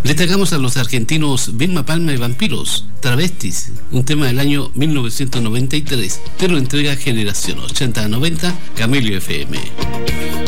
Destacamos a los argentinos Vilma Palma y Vampiros, Travestis, un tema del año 1993, pero entrega generación 80 a 90, Camelio FM.